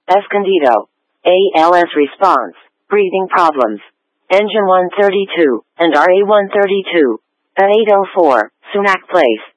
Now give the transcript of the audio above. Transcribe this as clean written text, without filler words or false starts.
Escondido. ALS response. Breathing problems. Engine 132 and RA 132. At 8:04, Sunac Place.